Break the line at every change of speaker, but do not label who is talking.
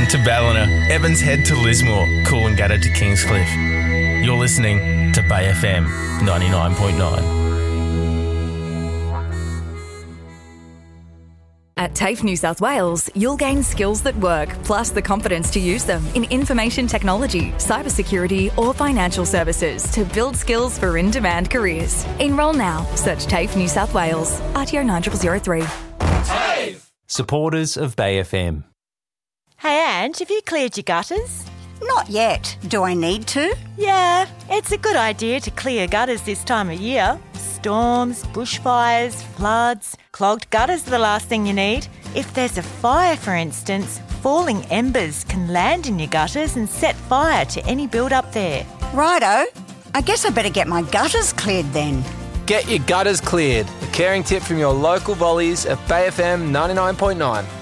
to Ballina, Evans Head to Lismore, Coolangatta to Kingscliff. You're listening to Bay FM 99.9.
At TAFE New South Wales, you'll gain skills that work, plus the confidence to use them in information technology, cybersecurity or financial services to build skills for in-demand careers. Enrol now. Search TAFE New South Wales. RTO 9003.
TAFE!
Supporters of Bay FM.
Hey Ange, have you cleared your gutters?
Not yet. Do I need to?
Yeah, it's a good idea to clear gutters this time of year. Storms, bushfires, floods, clogged gutters are the last thing you need. If there's a fire, for instance, falling embers can land in your gutters and set fire to any build-up there.
Righto. I guess I better get my gutters cleared then.
Get your gutters cleared. A caring tip from your local volleys at Bay FM 99.9.